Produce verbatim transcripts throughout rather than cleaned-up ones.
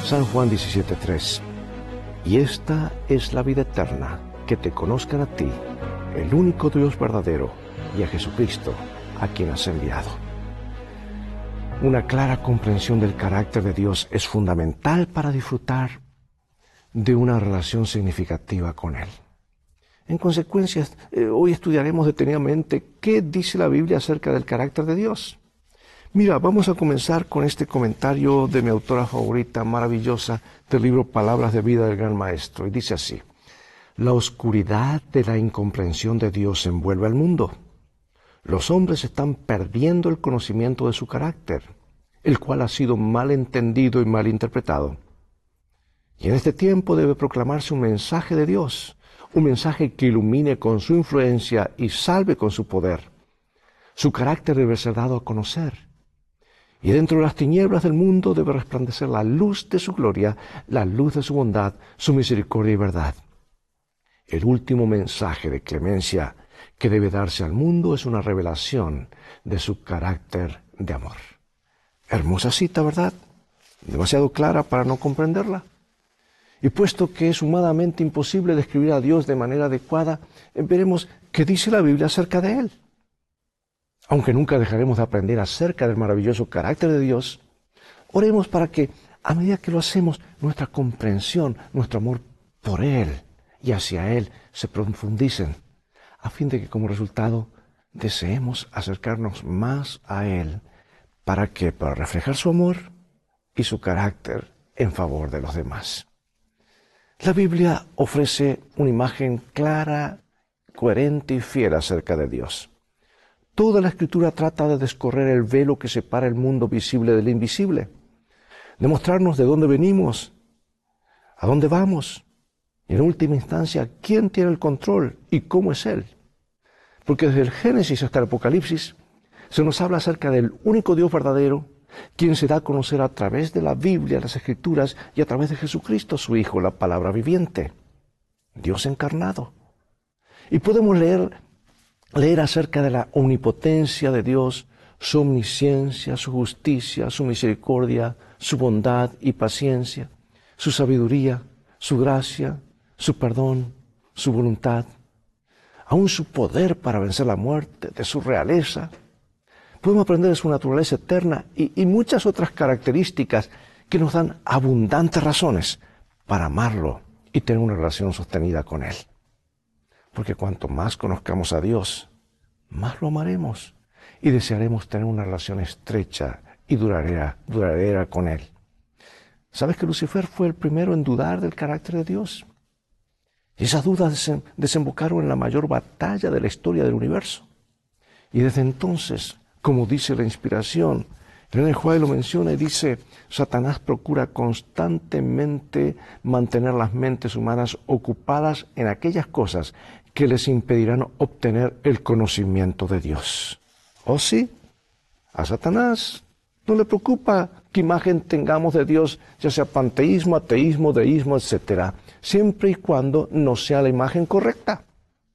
San Juan diecisiete tres. Y esta es la vida eterna, que te conozcan a ti, el único Dios verdadero, y a Jesucristo, a quien has enviado. Una clara comprensión del carácter de Dios es fundamental para disfrutar de una relación significativa con Él. En consecuencia, eh, hoy estudiaremos detenidamente qué dice la Biblia acerca del carácter de Dios. Mira, vamos a comenzar con este comentario de mi autora favorita, maravillosa, del libro Palabras de Vida del Gran Maestro. Y dice así: la oscuridad de la incomprensión de Dios envuelve al mundo. Los hombres están perdiendo el conocimiento de su carácter, el cual ha sido mal entendido y mal interpretado. Y en este tiempo debe proclamarse un mensaje de Dios, un mensaje que ilumine con su influencia y salve con su poder. Su carácter debe ser dado a conocer. Y dentro de las tinieblas del mundo debe resplandecer la luz de su gloria, la luz de su bondad, su misericordia y verdad. El último mensaje de clemencia que debe darse al mundo es una revelación de su carácter de amor. Hermosa cita, ¿verdad? Demasiado clara para no comprenderla. Y puesto que es humanamente imposible describir a Dios de manera adecuada, veremos qué dice la Biblia acerca de Él. Aunque nunca dejaremos de aprender acerca del maravilloso carácter de Dios, oremos para que, a medida que lo hacemos, nuestra comprensión, nuestro amor por Él y hacia Él se profundicen, a fin de que como resultado deseemos acercarnos más a Él. ¿Para qué? Para reflejar su amor y su carácter en favor de los demás. La Biblia ofrece una imagen clara, coherente y fiel acerca de Dios. Toda la Escritura trata de descorrer el velo que separa el mundo visible del invisible, de mostrarnos de dónde venimos, a dónde vamos, y en última instancia, quién tiene el control y cómo es Él. Porque desde el Génesis hasta el Apocalipsis se nos habla acerca del único Dios verdadero, quien se da a conocer a través de la Biblia, las Escrituras, y a través de Jesucristo, su Hijo, la palabra viviente, Dios encarnado. Y podemos leer, leer acerca de la omnipotencia de Dios, su omnisciencia, su justicia, su misericordia, su bondad y paciencia, su sabiduría, su gracia, su perdón, su voluntad, aún su poder para vencer la muerte, de su realeza. Podemos aprender de su naturaleza eterna y, y muchas otras características que nos dan abundantes razones para amarlo y tener una relación sostenida con Él. Porque cuanto más conozcamos a Dios, más lo amaremos y desearemos tener una relación estrecha y duradera, duradera con Él. ¿Sabes que Lucifer fue el primero en dudar del carácter de Dios? Y esas dudas desembocaron en la mayor batalla de la historia del universo. Y desde entonces, como dice la inspiración, Ellen White lo menciona y dice: Satanás procura constantemente mantener las mentes humanas ocupadas en aquellas cosas que les impedirán obtener el conocimiento de Dios. ¿Oh sí? A Satanás no le preocupa qué imagen tengamos de Dios, ya sea panteísmo, ateísmo, deísmo, etcétera, siempre y cuando no sea la imagen correcta.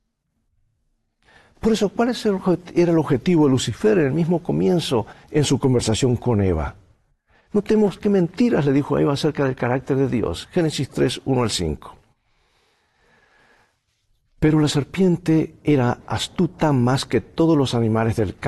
Por eso, ¿cuál era el objetivo de Lucifer en el mismo comienzo en su conversación con Eva? Notemos qué mentiras le dijo a Eva acerca del carácter de Dios. Génesis tres, uno al cinco. Pero la serpiente era astuta más que todos los animales del campo